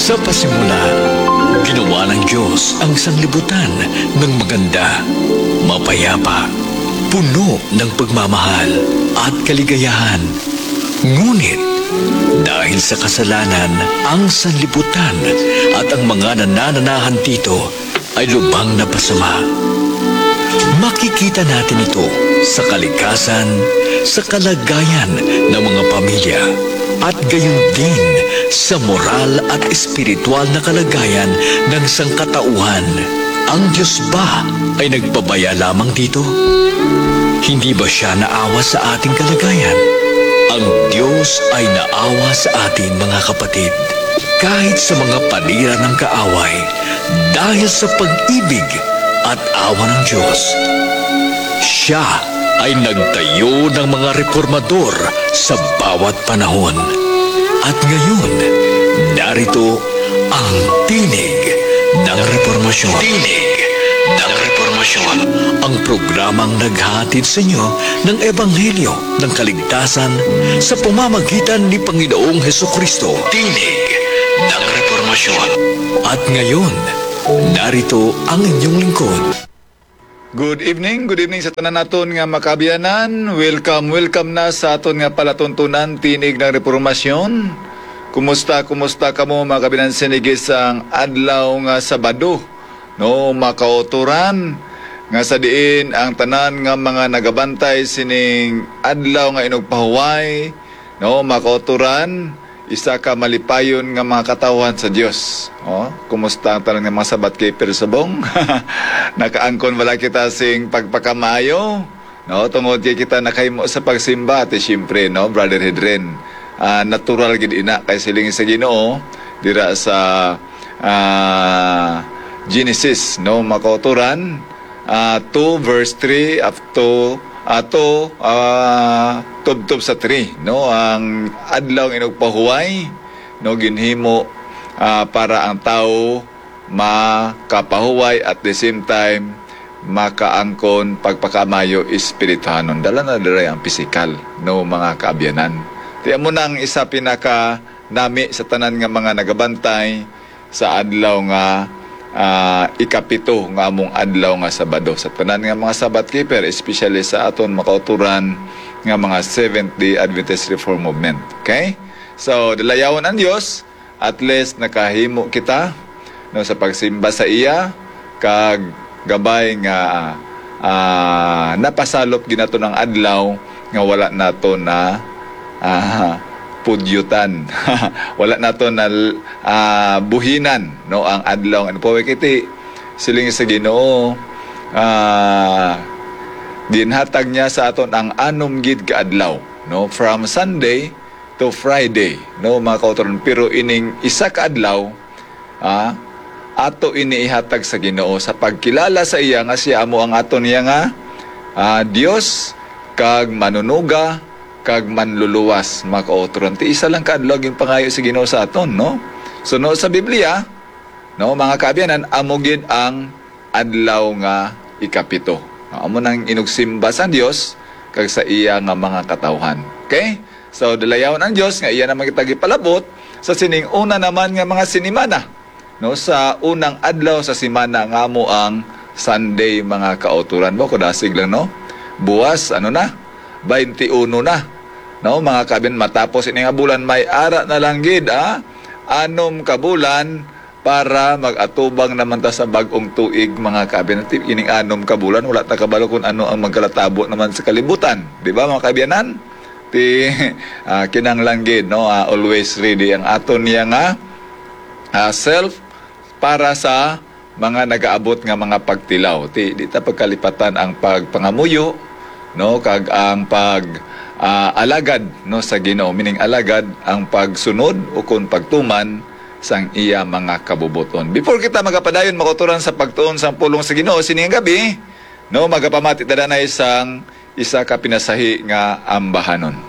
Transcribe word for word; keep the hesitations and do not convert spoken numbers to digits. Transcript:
Sa pasimula, ginawa ng Diyos ang sanglibutan ng maganda, mapayapa, puno ng pagmamahal at kaligayahan. Ngunit, dahil sa kasalanan, ang sanlibutan at ang mga nanananahan dito ay lubhang napasama. Makikita natin ito sa kalikasan, sa kalagayan ng mga pamilya, at gayon din sa moral at espiritual na kalagayan ng sangkatauhan. Ang Diyos ba ay nagpabaya lamang dito? Hindi ba siya naawa sa ating kalagayan? Ang Diyos ay naawa sa atin, mga kapatid, kahit sa mga panira ng kaaway, dahil sa pag-ibig at awa ng Diyos. Siya ay nagtayo ng mga reformador sa bawat panahon. At ngayon, narito ang tinig ng reformasyon. Tinig ng reformasyon. Ang programang naghahatid sa inyo ng Ebanghelyo ng kaligtasan sa pamamagitan ni Panginoong Hesukristo. Tinig ng reformasyon. At ngayon, narito ang inyong lingkod. Good evening, good evening sa tanan naton nga makaabyanan. Welcome, welcome na sa aton nga palatuntunan Tinig ng Reformasyon. Kumusta, kumusta kamo mga kabinan sinigis ang adlaw nga Sabado, no, makauturan nga sa diin ang tanan nga mga nagabantay sining adlaw nga inugpahuway, no, makauturan. Isa ka malipayon nga mga katawhan sa Dios. Oh, kumusta ang tanan nga mga sabat kay Persabong? Nakaangkon wala kita sing pagpakamayo. No, tungod kay kita nakahimo sa pagsimba, te syempre, no, Brother Hedren. Uh, natural gid ina kay siling sa Ginoo dira sa uh, Genesis, no, makauturan uh, two verse three up to ato uh, tubtob sa three, no, ang adlaw inugpahuway, no, ginhimo uh, para ang tao makapahuway at the same time makaangkon pagpakamayo espirituhanon. Dala na dira ang pisikal, no, mga kaabyanan. Tiyan mo nang isa pinaka nami sa tanan nga mga nagabantay sa adlaw nga uh, ikapito nga among adlaw nga Sabado. Sa tanan nga mga Sabbath keeper, especially sa aton makauturan nga mga Seventh-day Adventist Reform Movement. Okay? So, dalayawan ang Diyos, at least nakahimo kita, no, sa pagsimba sa iya, kag gabay nga uh, napasalop ginato ng adlaw nga wala nato na uh, pudyutan. Wala nato na uh, buhinan, no, ang adlaw ano po kiti siling sa Ginoo, uh, ginhatag niya sa aton ang anom gid ka adlaw, no, from Sunday to Friday, no, mga kauturan. Pero ining isa ka adlaw, ah, ato iniihatag sa Ginoo sa pagkilala sa iya nga siya amo ang aton niya nga uh, Dios kag manunuga kag manluluwas, mga kauturan. Ti isa lang ka adlaw yung pangayo sa Ginoo sa aton, no. So no, sa Biblia, no, mga kaabyanan, amo gid ang adlaw nga ikapito. No, amo nang inugsimba sa Dios kag sa iya nga mga katawhan. Okay? So dalayawan ang Dios nga iya na magitagi palabot sa sining una naman nga mga sinimana, no, sa unang adlaw sa simana nga amo ang Sunday, mga kauturan. Mo ko dasig lang, no. Buwas ano na? twenty-one na, no, mga kabin, matapos ini nga bulan may ara na lang gid, ah, anom ka bulan para mag-atubang naman ta sa bag-ong tuig, mga kabin. Ining anom ka bulan wala ta kabalo kung ano ang magkalatabo naman sa kalibutan, di ba, mga kabyanan? Ti uh, kinanglang gid, no, uh, always ready ang aton niya nga uh, self para sa mga nagaabot nga mga pagtilaw. Ti di ta pagkalipatan ang pagpangamuyo, no, kag ang pag uh, alagad, no, sa Ginoo, meaning alagad ang pagsunod o kung pagtuman sang iya mga kabubuton. Before kita magapadayon makuturan sa pagtuon sang pulong sa Ginoo sining gabi, no, magapamati tada na isang isa ka pinasahi nga ambahanon.